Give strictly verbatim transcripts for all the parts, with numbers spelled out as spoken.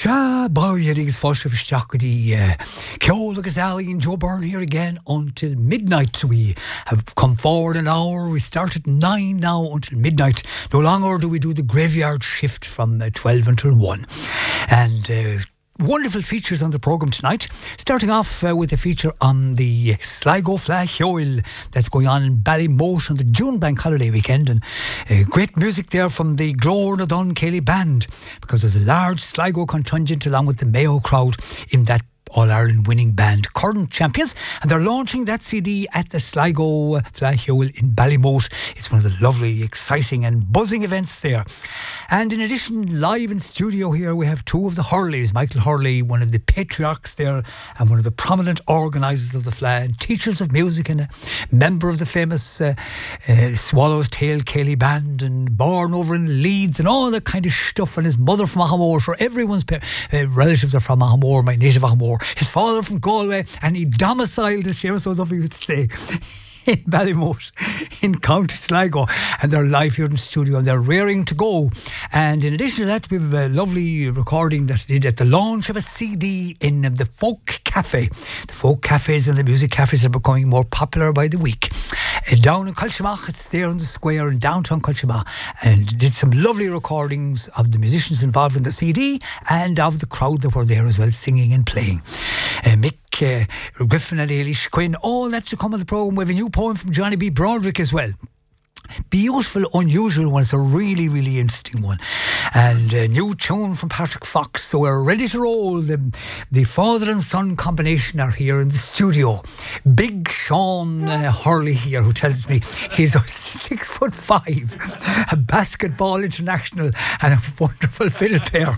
Sha Boyerig's Foshef Shakadi Kyola Gazali and Joe Byrne here again until midnight. We have come forward an hour. We start at nine now until midnight. No longer do we do the graveyard shift from uh, twelve until one. And uh, wonderful features on the programme tonight. Starting off uh, with a feature on the Sligo Flash Oil that's going on in Ballymote on the June Bank holiday weekend, and uh, great music there from the Glór na Dun Céilí band, because there's a large Sligo contingent along with the Mayo crowd in that All-Ireland winning band, current champions, and they're launching that C D at the Sligo Flash Oil in Ballymote. It's one of the lovely, exciting and buzzing events there. And in addition, live in studio here we have two of the Hurleys. Michael Hurley, one of the patriarchs there and one of the prominent organisers of the flag, teachers of music, and a member of the famous uh, uh, Swallow's Tail Céilí band, and born over in Leeds and all that kind of stuff, and his mother from Ahamore. Sure, everyone's pa- uh, relatives are from Ahamore, my native Ahamore. His father from Galway, and he domiciled, as Seamus O'Duffy used to say, in Ballymote, in County Sligo, and they're live here in the studio and they're raring to go. And in addition to that, we have a lovely recording that they did at the launch of a C D in the Folk Cafe. The folk cafes and the music cafes are becoming more popular by the week. Uh, down in Colchimach, it's there in the square in downtown Colchimach, and did some lovely recordings of the musicians involved in the C D and of the crowd that were there as well, singing and playing. Uh, Mick uh, Griffin and Eilish Quinn, all that's to come on the programme. We have a new poem from Johnny B. Broderick as well. Beautiful, unusual one. It's a really, really interesting one. And a new tune from Patrick Fox. So we're ready to roll. The, the father and son combination are here in the studio. Big Sean uh, Hurley here, who tells me he's a six foot five, a basketball international, and a wonderful fiddle player.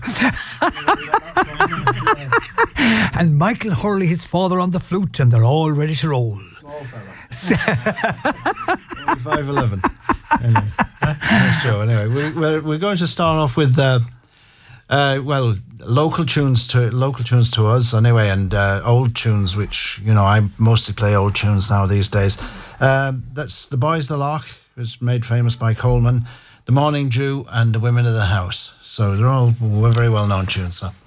And Michael Hurley, his father, on the flute, and they're all ready to roll. Small fella. five eleven. Anyway, nice show. Anyway, we're, we're we're going to start off with uh, uh, well, local tunes to local tunes to us anyway, and uh, old tunes, which you know I mostly play old tunes now these days. Uh, that's The Boys the Loch, was made famous by Coleman, The Morning Dew, and The Women of the House. So they're all very well known tunes. So.